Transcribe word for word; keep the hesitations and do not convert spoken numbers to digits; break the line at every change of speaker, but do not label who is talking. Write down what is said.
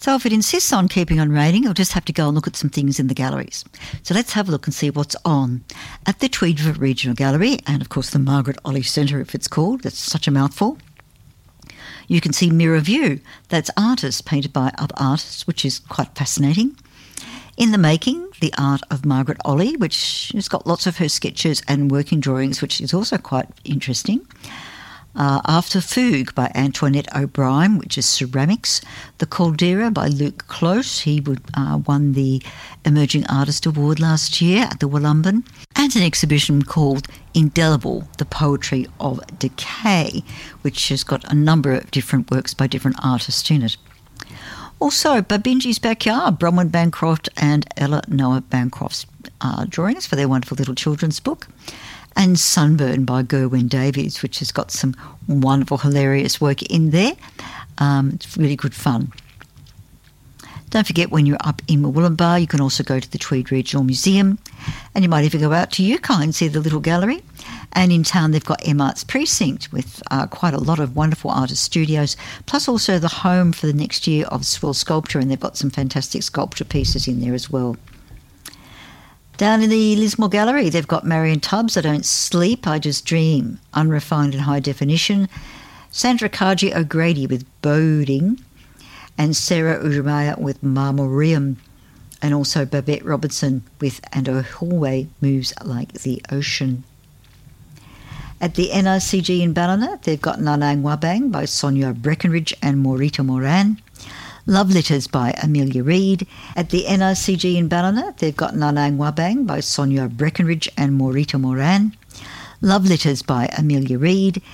So if it insists on keeping on raining, you'll just have to go and look at some things in the galleries. So let's have a look and see what's on at the Tweed River Regional Gallery and, of course, the Margaret Olley Centre, if it's called. That's such a mouthful. You can see Mirror View. That's artists painted by other artists, which is quite fascinating. In the Making, the art of Margaret Olley, which has got lots of her sketches and working drawings, which is also quite interesting. Uh, After Fugue by Antoinette O'Brien, which is ceramics. The Caldera by Luke Close. He would, uh, won the Emerging Artist Award last year at the Wollumben. And an exhibition called Indelible, the Poetry of Decay, which has got a number of different works by different artists in it. Also, Babinji's Backyard, Bronwyn Bancroft and Ella Noah Bancroft's uh, drawings for their wonderful little children's book. And Sunburn by Gerwin Davies, which has got some wonderful, hilarious work in there. Um, it's really good fun. Don't forget, when you're up in Murwillumbah, you can also go to the Tweed Regional Museum, and you might even go out to Yukon and see the little gallery. And in town, they've got M Arts Precinct with uh, quite a lot of wonderful artist studios, plus also the home for the next year of Swell Sculpture, and they've got some fantastic sculpture pieces in there as well. Down in the Lismore Gallery, they've got Marion Tubbs, I Don't Sleep, I Just Dream, Unrefined and High Definition, Sandra Kaji O'Grady with Boding, and Sarah Ujumaya with Marmoreum, and also Babette Robertson with And a Hallway Moves Like the Ocean. At the N R C G in Ballina, they've got Nanang Wabang by Sonia Breckenridge and Morita Moran. Love Letters by Amelia Reid. At the N R C G in Ballina, they've got Nanang Wabang by Sonia Breckenridge and Morita Moran. Love Letters by Amelia Reid.